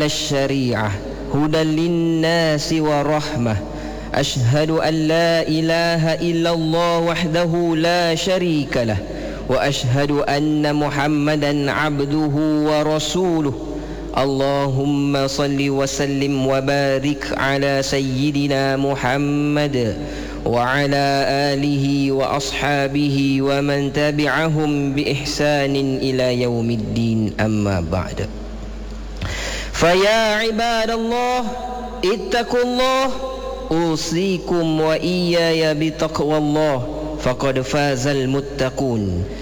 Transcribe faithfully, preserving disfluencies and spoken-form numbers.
الشريعة هدى للناس ورحمة. أشهد أن لا إله إلا الله وحده لا شريك له، وأشهد أن محمدا عبده ورسوله. اللهم صل وسلم وبارك على سيدنا محمد وعلى آله وأصحابه ومن تبعهم بإحسان إلى يوم الدين. أما بعد، فيا عباد الله اتقوا الله، أوصيكم وإياي بتقوى الله، فقد فاز المتقون.